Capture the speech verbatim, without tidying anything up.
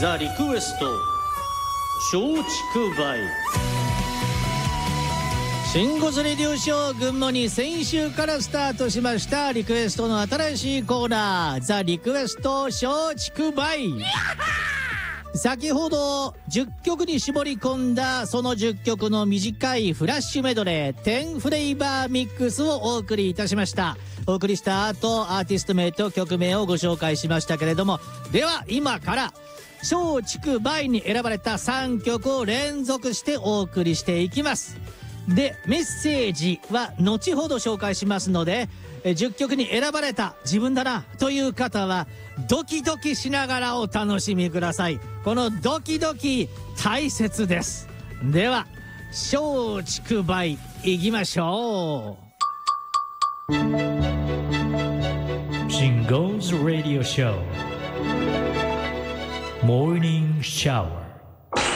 ザ・リクエスト松竹梅。シンゴスレディオショー群馬に先週からスタートしましたリクエストの新しいコーナー、ザ・リクエスト松竹梅。先ほどじゅっきょくに絞り込んだそのじゅっきょくの短いフラッシュメドレーじゅうフレーバーミックスをお送りいたしました。お送りした後アーティスト名と曲名をご紹介しましたけれども、では今から松竹梅に選ばれたさんきょくを連続してお送りしていきます。でメッセージは後ほど紹介しますので、じゅっきょくに選ばれた自分だなという方はドキドキしながらお楽しみください。このドキドキ大切です。では松竹梅いきましょう。シンゴーズラディオショーモーニングシャワー。